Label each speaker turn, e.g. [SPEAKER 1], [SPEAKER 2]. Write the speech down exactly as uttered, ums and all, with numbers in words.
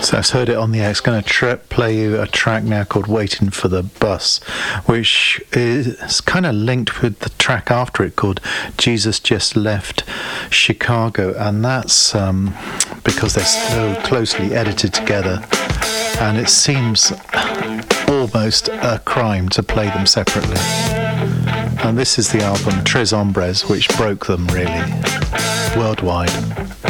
[SPEAKER 1] So I've heard it on the air. It's going to tra- play you a track now called Waiting for the Bus, which is kind of linked with the track after it called Jesus Just Left Chicago, and that's um, because they're so closely edited together, and it seems almost a crime to play them separately. And this is the album Tres Hombres, which broke them really worldwide.